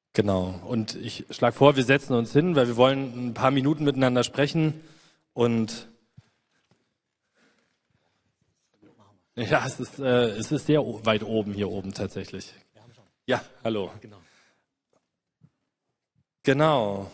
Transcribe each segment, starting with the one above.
Genau. Und ich schlage vor, wir setzen uns hin, weil wir wollen ein paar Minuten miteinander sprechen. Und ja, es ist sehr weit oben hier oben tatsächlich. Ja, hallo. Genau.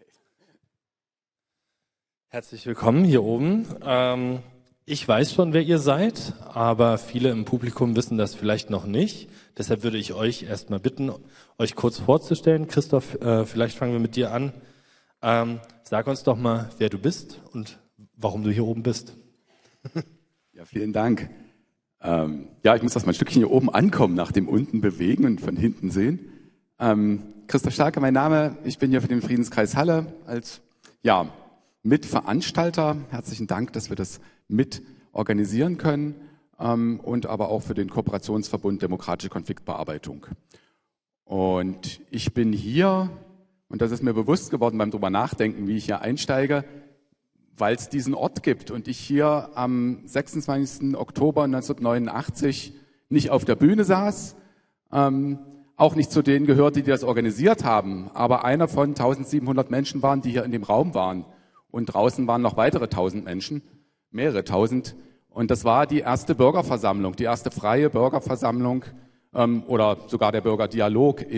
Herzlich willkommen hier oben. Ich weiß schon, wer ihr seid, aber viele im Publikum wissen das vielleicht noch nicht. Deshalb würde ich euch erstmal bitten, euch kurz vorzustellen. Christoph, vielleicht fangen wir mit dir an. Sag uns doch mal, wer du bist und warum du hier oben bist. Ja, vielen Dank. Ja, ich muss erst mal ein Stückchen hier oben ankommen, nach dem unten bewegen und von hinten sehen. Christoph Starke, mein Name. Ich bin hier für den Friedenskreis Halle als Mitveranstalter. Herzlichen Dank, dass wir das mit organisieren können und aber auch für den Kooperationsverbund Demokratische Konfliktbearbeitung. Und ich bin hier, und das ist mir bewusst geworden beim drüber nachdenken, wie ich hier einsteige, weil es diesen Ort gibt und ich hier am 26. Oktober 1989 nicht auf der Bühne saß, auch nicht zu denen gehörte, die das organisiert haben, aber einer von 1700 Menschen waren, die hier in dem Raum waren. Und draußen waren noch weitere 1000 Menschen, mehrere tausend. Und das war die erste Bürgerversammlung, die erste freie Bürgerversammlung oder sogar der Bürgerdialog